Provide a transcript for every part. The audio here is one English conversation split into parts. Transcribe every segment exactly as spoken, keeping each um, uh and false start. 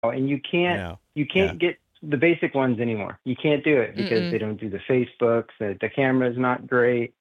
and you can't know. you can't Yeah. get the basic ones anymore. You can't do it because Mm-mm. they don't do the Facebooks. The, the camera is not great,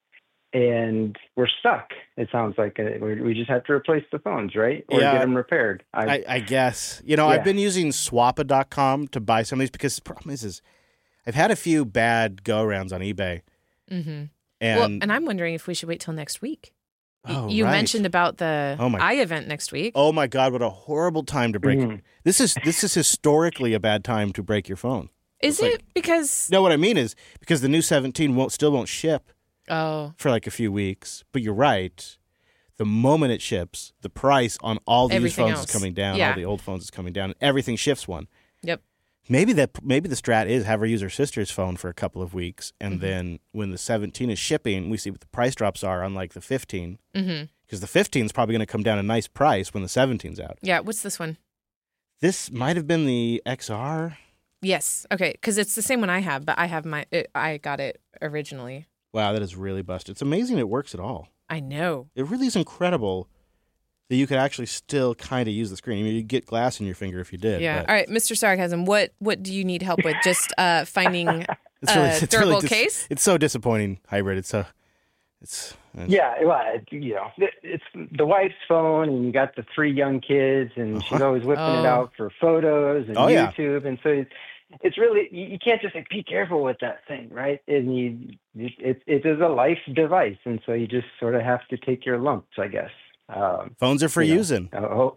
and we're stuck. It sounds like uh, we we just have to replace the phones, right? Or Yeah. get them repaired. I, I, I guess. You know, Yeah. I've been using swappa dot com to buy some of these because the problem is, is I've had a few bad go-arounds on eBay. Mm-hmm. And, Well, and I'm wondering if we should wait till next week. Y- oh, you right. mentioned about the Oh, my- I event next week. Oh, my God, what a horrible time to break. Mhm. This is this is historically a bad time to break your phone. Is it's it like- because? No, what I mean is because the new seventeen won't still won't ship Oh, for like a few weeks. But you're right. The moment it ships, the price on all these Everything phones else. is coming down. Yeah. All the old phones is coming down. And everything shifts one. yep. Maybe that maybe the strat is have her use her sister's phone for a couple of weeks, and Mm-hmm. then when the seventeen is shipping, we see what the price drops are on like the fifteen, Mm-hmm. because the fifteen is probably going to come down a nice price when the seventeen's out. Yeah. What's this one? This might have been the X R. Yes. Okay. Because it's the same one I have, but I have my. It, I got it originally. Wow, that is really busted. It's amazing it works at all. I know. It really is incredible that you could actually still kind of use the screen. I mean, you'd get glass in your finger if you did. Yeah. but All right, Mister Sarcasm. What What do you need help with? Just uh, finding it's really, a it's durable really dis- case. It's so disappointing, hybrid. It's so. It's. it's Yeah, well, it- you know, it- it's the wife's phone, and you got the three young kids, and she's Uh-huh. always whipping Oh. it out for photos and Oh, yeah. YouTube, and so it's, it's really you, you can't just say be careful with that thing, right? And you, it it is a life device, and so you just sort of have to take your lumps, I guess. Um, Phones are for you know, using. oh,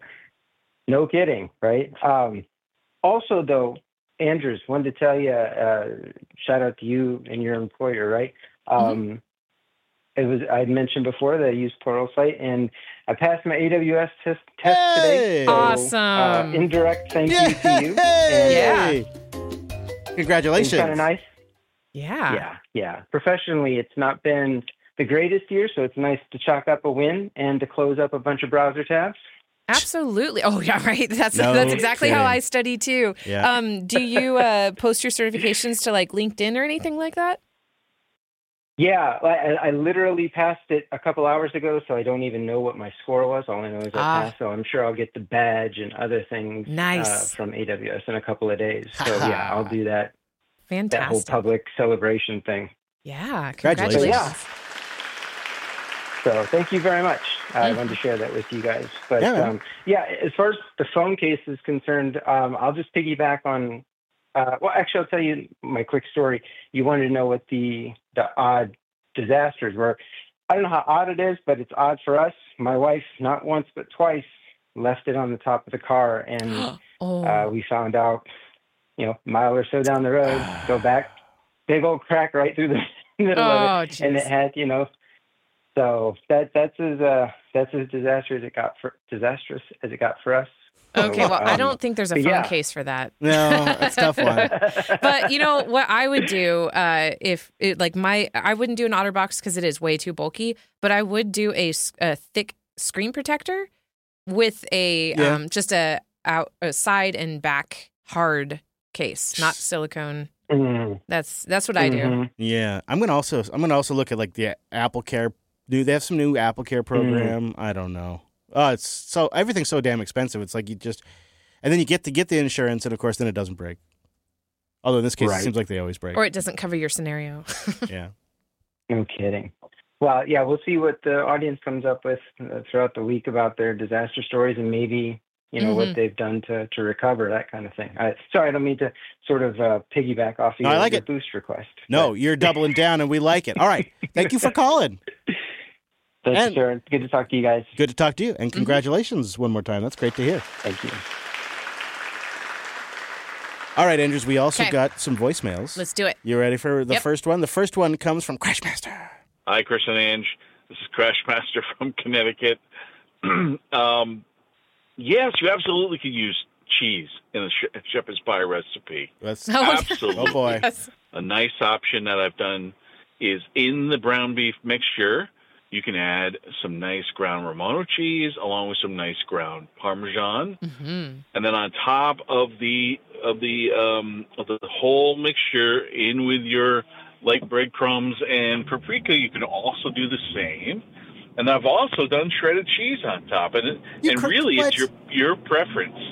no kidding, right? Um, also, though, Andrews, wanted to tell you, uh, shout out to you and your employer, right? Um, It was I mentioned before that I used Pluralsight, and I passed my A W S test, test today. Hey! So, Awesome. Uh, indirect thank you to you. And, Yeah. Yay! Congratulations. It's kind of nice. Yeah. Yeah, yeah. Professionally, it's not been the greatest year, so it's nice to chalk up a win and to close up a bunch of browser tabs. Absolutely. Oh, yeah, right. That's No that's exactly how kidding. I study too. Yeah. Um, do you uh, post your certifications to like LinkedIn or anything like that? Yeah, I, I literally passed it a couple hours ago, so I don't even know what my score was. All I know is I Ah. passed, so I'm sure I'll get the badge and other things Nice. uh, from A W S in a couple of days. So yeah, I'll do that. That whole Fantastic. public celebration thing. Yeah. Congratulations. Congratulations. So thank you very much. I Mhm. wanted to share that with you guys. But Yeah, man. um, yeah, as far as the phone case is concerned, um, I'll just piggyback on. Uh, well, actually, I'll tell you my quick story. You wanted to know what the the odd disasters were. I don't know how odd it is, but it's odd for us. My wife, not once but twice, left it on the top of the car, and oh. uh, we found out, you know, a mile or so down the road, go back, big old crack right through the middle Oh, of it, and it jeez. had, you know, so that that's as uh that's as disastrous as it got for disastrous as it got for us. So, Okay. Well, I um, don't think there's a but phone yeah. case for that. No, that's a tough one. But you know what I would do uh, if it, like my I wouldn't do an OtterBox because it is way too bulky. But I would do a, s- a thick screen protector with a Yeah. um, just a out a side and back hard case, not silicone. Mhm, That's that's what I do. mhm. Yeah, I'm gonna also I'm gonna also look at like the Apple Care. Do they have some new Apple Care program? I don't know. Oh, it's so everything's so damn expensive. It's like you just, and then you get to get the insurance, and of course, then it doesn't break. Although in this case, Right. it seems like they always break. Or it doesn't cover your scenario. Yeah. No kidding. Well, yeah, we'll see what the audience comes up with uh, throughout the week about their disaster stories and maybe, you know, Mhm. what they've done to, to recover, that kind of thing. I, sorry, I don't mean to sort of uh, piggyback off of No, your, I like your it. boost request. No, but- you're doubling down, and we like it. All right. Thank you for calling. Thank and- you, sir. Good to talk to you guys. Good to talk to you, and congratulations one more time. That's great to hear. Thank you. All right, Andrews, we also Okay. got some voicemails. Let's do it. You ready for the Yep. first one? The first one comes from Crashmaster. Hi, Chris and Ange. This is Crashmaster from Connecticut. um, yes, you absolutely could use cheese in a sh- shepherd's pie recipe. That's Oh, Absolutely. oh boy. Yes. A nice option that I've done is in the brown beef mixture, you can add some nice ground Romano cheese along with some nice ground Parmesan. hmm And then on top of the of the um, of the whole mixture, in with your like breadcrumbs and paprika, you can also do the same. And I've also done shredded cheese on top, and it, You and cooked really what? it's your your preference.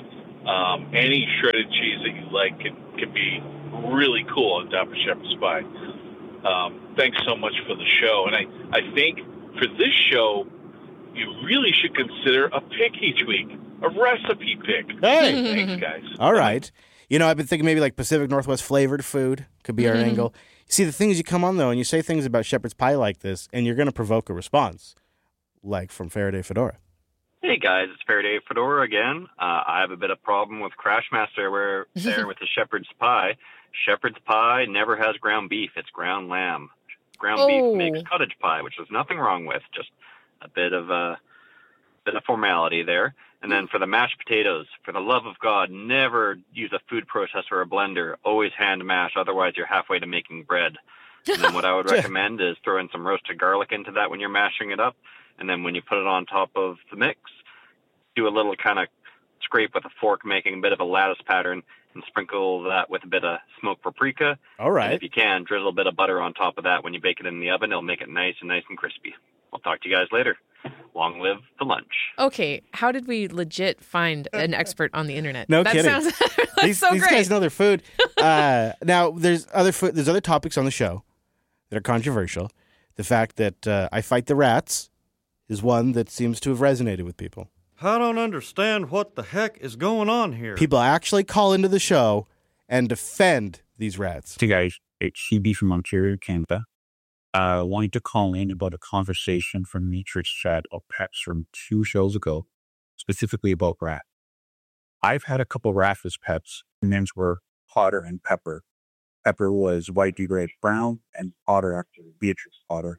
Um, any shredded cheese that you like can, can be really cool on top of shepherd's pie. Um, thanks so much for the show. And I, I think for this show, you really should consider a pick each week, a recipe pick. Hey. Thanks, guys. All right. You know, I've been thinking maybe like Pacific Northwest flavored food could be our Mm-hmm. angle. See, the thing is, you come on, though, and you say things about shepherd's pie like this, and you're going to provoke a response, like from Faraday Fedora. Hey guys, it's Faraday Fedora again. Uh, I have a bit of problem with Crashmaster where there with the shepherd's pie. Shepherd's pie never has ground beef; it's ground lamb. Ground Oh. beef makes cottage pie, which there's nothing wrong with. Just a bit of a bit of formality there. And then for the mashed potatoes, for the love of God, never use a food processor or a blender. Always hand mash, otherwise you're halfway to making bread. And then what I would recommend is throwing some roasted garlic into that when you're mashing it up. And then when you put it on top of the mix, do a little kind of scrape with a fork, making a bit of a lattice pattern, and sprinkle that with a bit of smoked paprika. All And right. if you can, drizzle a bit of butter on top of that when you bake it in the oven. It'll make it nice and nice and crispy. I'll talk to you guys later. Long live the lunch. Okay, how did we legit find an expert on the internet? No that kidding. Sounds, that's These, so these great. guys know their food. Uh, now, there's other food, there's other topics on the show that are controversial. The fact that uh, I fight the rats is one that seems to have resonated with people. I don't understand what the heck is going on here. People actually call into the show and defend these rats. Hey guys, it's C B from Ontario, Canada. I uh, wanted to call in about a conversation from Matrix Chat of Pets from two shows ago, specifically about rat. I've had a couple rats as pets. Their names were Potter and Pepper. Pepper was whitey red brown, and Potter actually Beatrice Potter.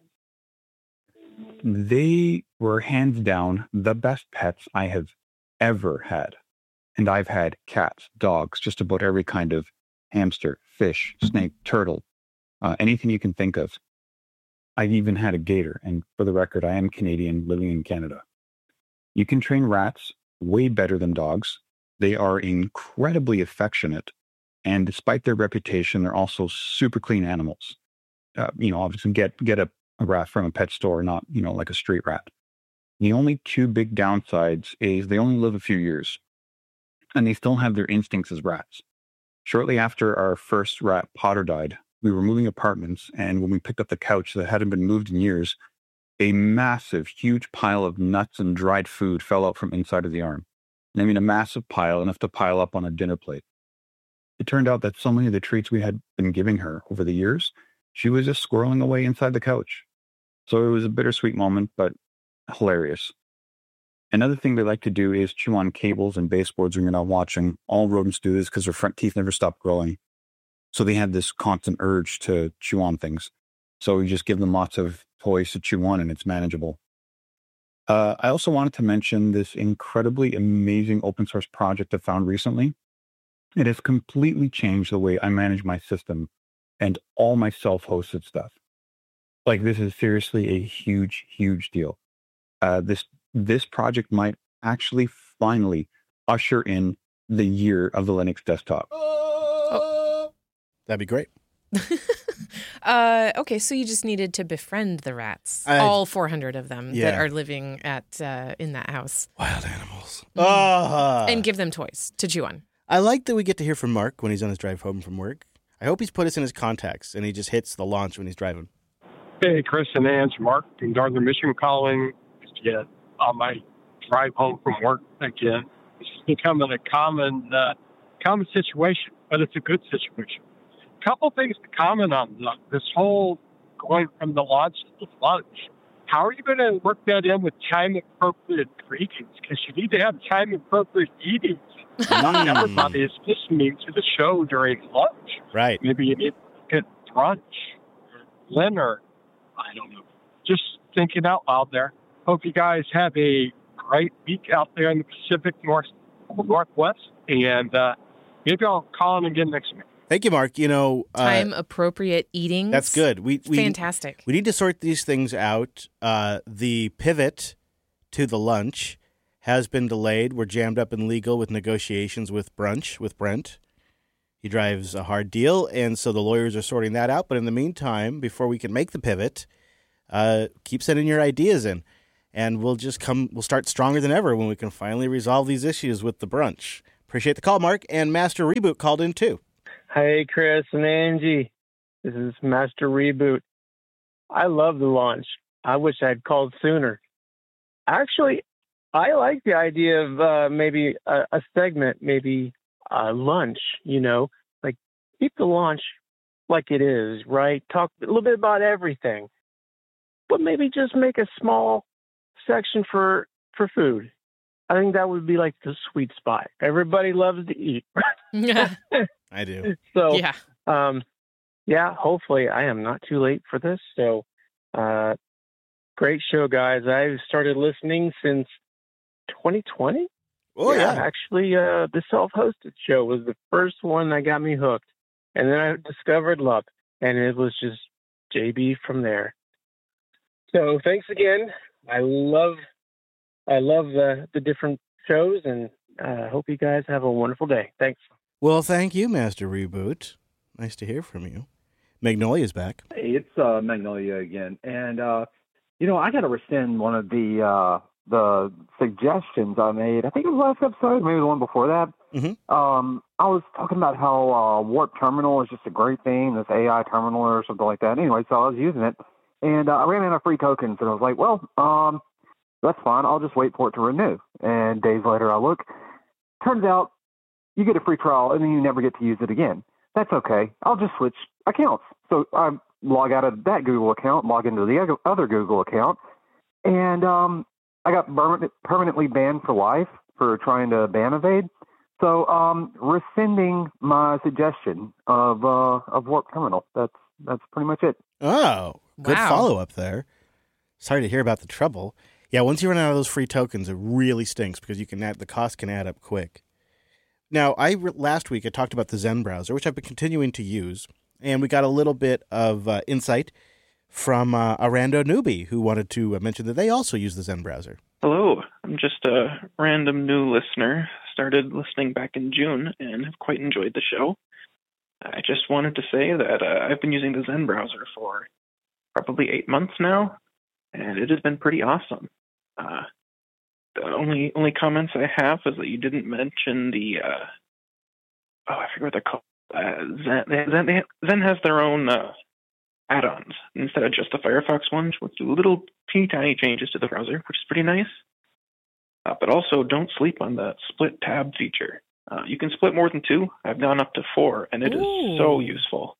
They were hands down the best pets I have ever had. And I've had cats, dogs, just about every kind of hamster, fish, snake, turtle, uh, anything you can think of. I've even had a gator, and for the record, I am Canadian living in Canada. You can train rats way better than dogs. They are incredibly affectionate, and despite their reputation, they're also super clean animals. Uh, you know, obviously get get a, a rat from a pet store, not, you know, like a street rat. The only two big downsides is they only live a few years, and they still have their instincts as rats. Shortly after our first rat, Potter, died, we were moving apartments, and when we picked up the couch that hadn't been moved in years, a massive, huge pile of nuts and dried food fell out from inside of the arm. And I mean a massive pile, enough to pile up on a dinner plate. It turned out that so many of the treats we had been giving her over the years, she was just squirreling away inside the couch. So it was a bittersweet moment, but hilarious. Another thing they like to do is chew on cables and baseboards when you're not watching. All rodents do this because their front teeth never stop growing. So they have this constant urge to chew on things. So you just give them lots of toys to chew on, and it's manageable. Uh, I also wanted to mention this incredibly amazing open source project I found recently. It has completely changed the way I manage my system and all my self-hosted stuff. Like, this is seriously a huge, huge deal. Uh, this this project might actually finally usher in the year of the Linux desktop. Oh. That'd be great. uh, okay, so you just needed to befriend the rats, I- all four hundred of them Yeah. that are living at uh, in that house, Wild animals. Ah. and give them toys to chew on. I like that we get to hear from Mark when he's on his drive home from work. I hope he's put us in his contacts and he just hits the launch when he's driving. Hey, Chris and Ange, Mark from Northern Michigan calling. Yeah, on my drive home from work again. It's becoming a common, uh, common situation, but it's a good situation. A couple things to comment on uh, this whole going from the launch to the lunch. How are you going to work that in with time-appropriate greetings? Because you need to have time-appropriate eating. Not everybody is listening to the show during lunch. Right. Maybe you need to get brunch or dinner. I don't know. Just thinking out loud there. Hope you guys have a great week out there in the Pacific North Northwest. And uh, maybe I'll call in again next week. Thank you, Mark. You know, uh, Time appropriate eating. that's good. We, we Fantastic. We need to sort these things out. Uh, the pivot to the lunch has been delayed. We're jammed up in legal with negotiations with Brunch, with Brent. He drives a hard deal, and so the lawyers are sorting that out. But in the meantime, before we can make the pivot, uh, keep sending your ideas in. And we'll just come, we'll start stronger than ever when we can finally resolve these issues with the Brunch Appreciate the call, Mark. And Master Reboot called in too. Hey, Chris and Angie. This is Master Reboot. I love the launch. I wish I'd called sooner. Actually, I like the idea of uh, maybe a, a segment, maybe a lunch, you know, like keep the launch like it is, right? Talk a little bit about everything, but maybe just make a small section for, for food. I think that would be like the sweet spot. Everybody loves to eat. Yeah. I do. So, Yeah. um, yeah, hopefully I am not too late for this. So, uh, great show, guys. I've started listening since twenty twenty. Oh, yeah. Actually, uh, the self-hosted show was the first one that got me hooked. And then I discovered Love, and it was just J B from there. So thanks again. I love, I love the, the different shows, and I uh, hope you guys have a wonderful day. Thanks. Well, thank you, Master Reboot. Nice to hear from you. Magnolia's back. Hey, it's uh, Magnolia again. And, uh, you know, I got to rescind one of the uh, the suggestions I made. I think it was last episode, maybe the one before that. Mm-hmm. Um, I was talking about how uh, Warp Terminal is just a great thing, this A I terminal or something like that. Anyway, so I was using it, and uh, I ran out of free tokens, and I was like, well, um, that's fine. I'll just wait for it to renew. And days later, I look. Turns out you get a free trial, and then you never get to use it again. That's okay. I'll just switch accounts. So I log out of that Google account, log into the other Google account, and um, I got permanent, permanently banned for life for trying to ban evade. So um, rescinding my suggestion of uh, of Warp Terminal. That's that's pretty much it. Oh, good Wow. follow-up there. Sorry to hear about the trouble. Yeah, once you run out of those free tokens, it really stinks because you can add, the cost can add up quick. Now, I last week I talked about the Zen browser, which I've been continuing to use, and we got a little bit of uh, insight from uh, a rando newbie who wanted to uh, mention that they also use the Zen browser. Hello, I'm just a random new listener. Started listening back in June and have quite enjoyed the show. I just wanted to say that uh, I've been using the Zen browser for probably eight months now, and it has been pretty awesome. Uh, the only only comments I have is that you didn't mention the uh, oh I forget what they're called. Uh, Zen, Zen, they, Zen has their own uh, add-ons instead of just the Firefox ones, which do little teeny tiny changes to the browser, which is pretty nice. Uh, but also, don't sleep on the split tab feature. Uh, you can split more than two. I've gone up to four, and it Ooh. is so useful.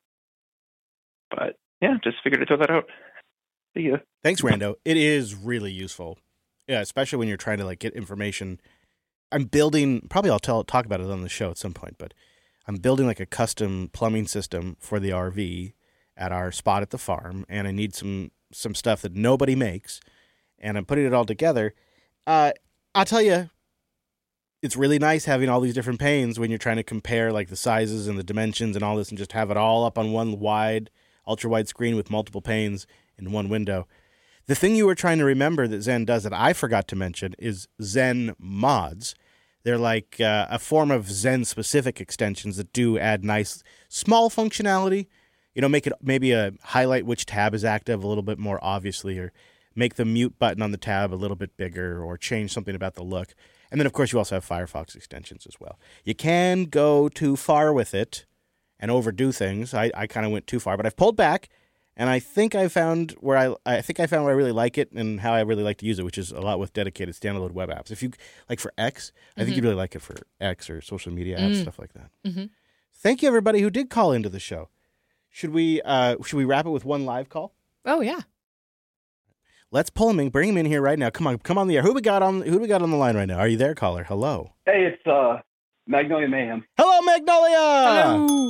But yeah, just figured to throw that out. See ya. Thanks, Rando. It is really useful. Yeah, especially when you're trying to like get information. I'm building, probably I'll tell talk about it on the show at some point, but I'm building like a custom plumbing system for the R V at our spot at the farm, and I need some some stuff that nobody makes, and I'm putting it all together. Uh, I'll tell you, it's really nice having all these different panes when you're trying to compare like the sizes and the dimensions and all this, and just have it all up on one wide, ultra wide screen with multiple panes in one window. The thing you were trying to remember that Zen does that I forgot to mention is Zen mods. They're like uh, a form of Zen-specific extensions that do add nice, small functionality. You know, make it maybe a highlight which tab is active a little bit more obviously, or make the mute button on the tab a little bit bigger, or change something about the look. And then, of course, you also have Firefox extensions as well. You can go too far with it and overdo things. I, I kind of went too far, but I've pulled back. And I think I found where I I think I found where I really like it and how I really like to use it, which is a lot with dedicated standalone web apps. If you like for X, I Mm-hmm. think you'd really like it for X or social media apps, Mm. stuff like that. Mm-hmm. Thank you, everybody who did call into the show. Should we uh, should we wrap it with one live call? Oh, yeah. Let's pull him in, bring him in here right now. Come on, come on the air. Who we got on? Who do we got on the line right now? Are you there, caller? Hello. Hey, it's uh, Magnolia Mayhem. Hello, Magnolia. Hello.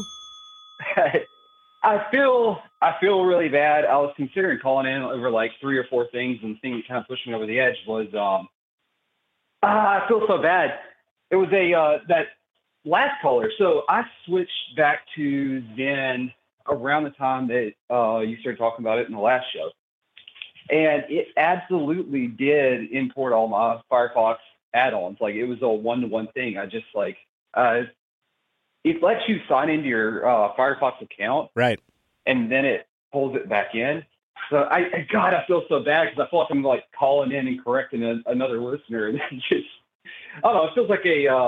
I feel I feel really bad. I was considering calling in over like three or four things, and the thing that kind of pushed me over the edge was um, ah, I feel so bad. It was a uh, that last caller. So I switched back to Zen around the time that uh, you started talking about it in the last show, and it absolutely did import all my Firefox add-ons. Like it was a one-to-one thing. I just like uh, it lets you sign into your uh, Firefox account, right, and then it pulls it back in. So I, I God, I feel so bad because I feel like I'm like calling in and correcting a, another listener, and then just I don't know. It feels like a uh,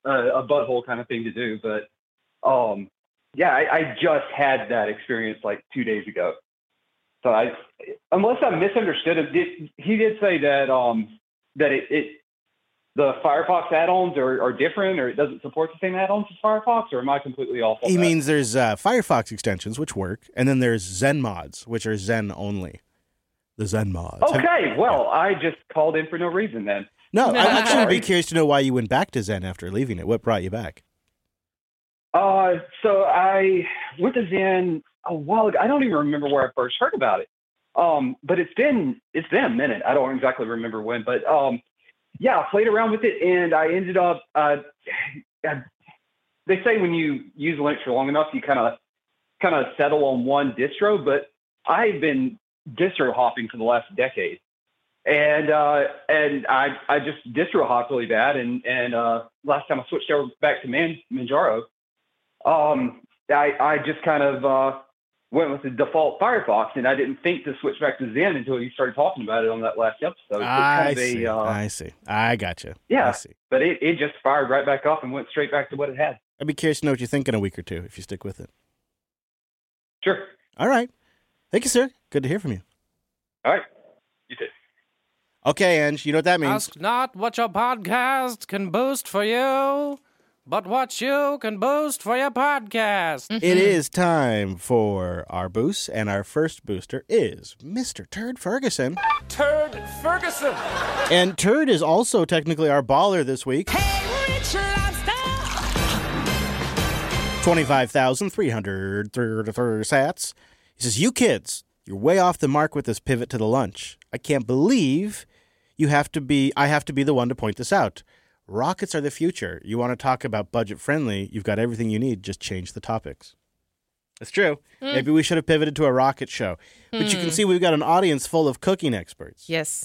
a, a butthole kind of thing to do. But um, yeah, I, I just had that experience like two days ago. So I, unless I misunderstood him, did, he did say that um, that it, it the Firefox add-ons are, are different, or it doesn't support the same add-ons as Firefox, or am I completely off on He that? means there's uh, Firefox extensions, which work, and then there's Zen mods, which are Zen only. The Zen mods. Okay, well, I just called in for no reason then. No, I actually would be curious to know why you went back to Zen after leaving it. What brought you back? Uh, so I went to Zen a while ago. I don't even remember where I first heard about it. Um, but it's been it's been a minute. I don't exactly remember when, but um, yeah, I played around with it, and I ended up. Uh, they say when you use Linux for long enough, you kind of kind of settle on one distro. But I've been distro hopping for the last decade, and uh, and I I just distro hopped really bad, and and uh, last time I switched over back to Man, Manjaro, um, I I just kind of uh, went with the default Firefox, and I didn't think to switch back to Zen until you started talking about it on that last episode. So it's kind I of see. a, uh, I see. I got you. yeah, I see. but it, it just fired right back up and went straight back to what it had. I'd be curious to know what you think in a week or two if you stick with it. Sure. All right. Thank you, sir. Good to hear from you. All right. You too. Okay, Ange, you know what that means. Ask not what your podcast can boost for you, but what you can boost for your podcast. It is time for our boost, and our first booster is Mister Turd Ferguson. Turd Ferguson. And Turd is also technically our baller this week. twenty-five thousand three hundred thirty-three sats. He says, you kids, you're way off the mark with this pivot to the lunch. I can't believe you have to be, I have to be the one to point this out. Rockets are the future. You want to talk about budget friendly, you've got everything you need, just change the topics. That's true. Mm. Maybe we should have pivoted to a rocket show. But you can Hmm. see we've got an audience full of cooking experts. Yes.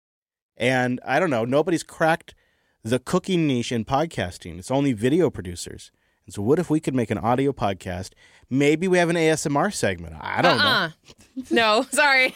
And I don't know, nobody's cracked the cooking niche in podcasting. It's only video producers. And so what if we could make an audio podcast? Maybe we have an A S M R segment. I don't uh-uh. know. No, sorry.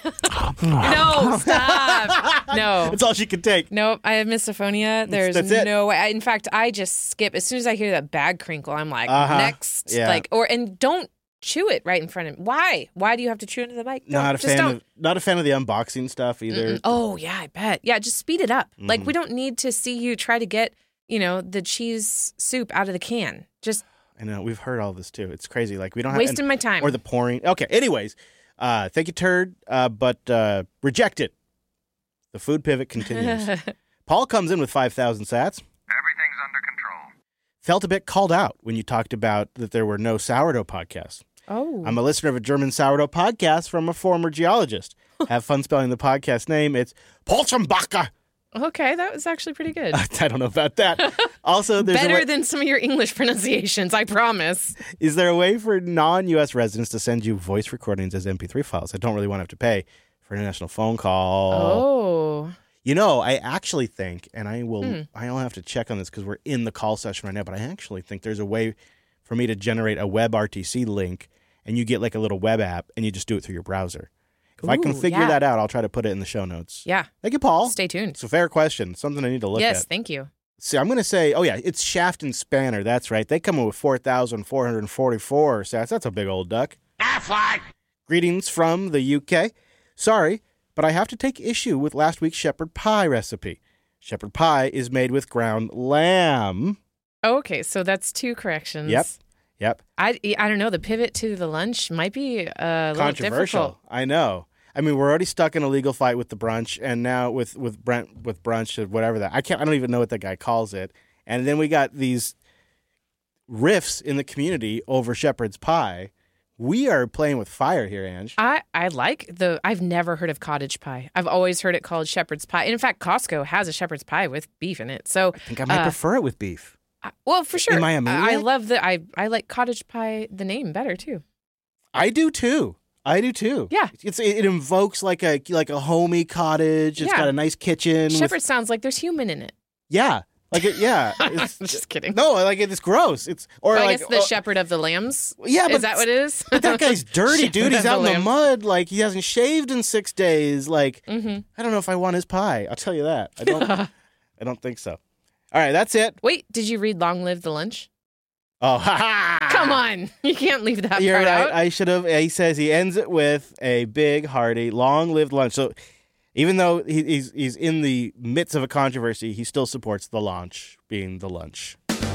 No, stop. No. That's all she could take. Nope, I have misophonia. There's That's it. no way. I, in fact, I just skip. As soon as I hear that bag crinkle, I'm like, Uh-huh. next. Yeah. Like, or and don't chew it right in front of me. Why? Why do you have to chew into the mic? Don't. Not a Just fan don't. of not a fan of the unboxing stuff either. Mm-mm. Oh yeah, I bet. Yeah, just speed it up. Like Mhm. we don't need to see you try to get, you know, the cheese soup out of the can. Just I know we've heard all this too. It's crazy. Like we don't have wasting my time. or the pouring. Okay. Anyways, uh, thank you, Turd, uh, but uh, rejected. The food pivot continues. Paul comes in with five thousand sats. Everything's under control. Felt a bit called out when you talked about that there were no sourdough podcasts. Oh. I'm a listener of a German sourdough podcast from a former geologist. Have fun spelling the podcast name. It's Polchenbacher. Okay, that was actually pretty good. I don't know about that. Also, there's a Better way- than some of your English pronunciations, I promise. Is there a way for non-U S residents to send you voice recordings as M P three files? I don't really want to have to pay for an international phone call. Oh. You know, I actually think, and I will, Hmm. I'll have to check on this because we're in the call session right now, but I actually think there's a way for me to generate a web R T C link, and you get like a little web app, and you just do it through your browser. If I can Ooh, figure yeah. that out, I'll try to put it in the show notes. Yeah. Thank you, Paul. Stay tuned. It's a fair question. Something I need to look yes, at. thank you. See, I'm going to say, oh, yeah, it's Shaft and Spanner. That's right. They come in with four thousand four hundred forty-four sats. That's a big old duck. Affleck! Greetings from the U K. Sorry, but I have to take issue with last week's shepherd pie recipe. Shepherd pie is made with ground lamb. Okay, so that's two corrections. Yep. Yep. I, I don't know. The pivot to the lunch might be uh, a little Controversial. difficult. I know. I mean, we're already stuck in a legal fight with the brunch, and now with with Brent with brunch or whatever that I can't. I don't even know what that guy calls it. And then we got these riffs in the community over shepherd's pie. We are playing with fire here, Ange. I, I like the. I've never heard of cottage pie. I've always heard it called shepherd's pie. And in fact, Costco has a shepherd's pie with beef in it. So I think I might uh, prefer it with beef. I- well, for sure. Am I a I, I maniac? love the. I I like cottage pie. The name better too. I do too. I do too. Yeah. It's it invokes like a like a homey cottage. It's Yeah. got a nice kitchen. Shepherd with, sounds like there's human in it. yeah. Like it, yeah. It's, Just kidding. no, like it's gross. It's or I like guess the uh, shepherd of the lambs. yeah, but is that what it is? But that guy's dirty, Shepherd dude. He's of out in the lamb. mud. Like he hasn't shaved in six days. Like Mhm. I don't know if I want his pie. I'll tell you that. I don't. I don't think so. All right, that's it. Wait, did you read Long Live the Lunch? Oh, ha ha! Come on. You can't leave that You're part right. out. I, I should have. He says he ends it with a big, hearty, long-lived lunch. So even though he, he's he's in the midst of a controversy, he still supports the launch being the lunch.